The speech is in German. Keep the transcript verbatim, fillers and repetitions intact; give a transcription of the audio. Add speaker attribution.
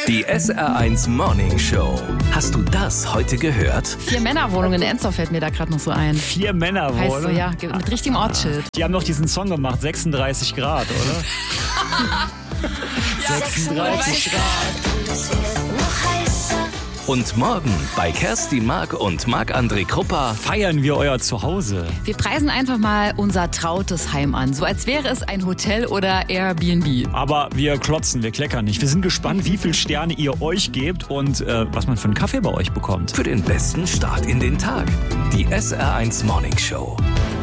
Speaker 1: Die S R eins Morning Show. Hast du das heute gehört?
Speaker 2: Vier Männerwohnungen in Ensdorf fällt mir da gerade noch so ein.
Speaker 3: Vier Männerwohnungen?
Speaker 2: Heißt so, ja, mit richtigem Ortsschild.
Speaker 3: Die haben noch diesen Song gemacht, sechsunddreißig Grad, oder? sechsunddreißig Grad.
Speaker 1: Und morgen bei Kerstin Mark und Marc-André Kruppa
Speaker 3: Feiern wir euer Zuhause.
Speaker 2: Wir preisen einfach mal unser trautes Heim an, so als wäre es ein Hotel oder Airbnb.
Speaker 3: Aber wir klotzen, wir kleckern nicht. Wir sind gespannt, wie viele Sterne ihr euch gebt und äh, was man für einen Kaffee bei euch bekommt.
Speaker 1: für den besten Start in den Tag. Die S R eins Morning Show.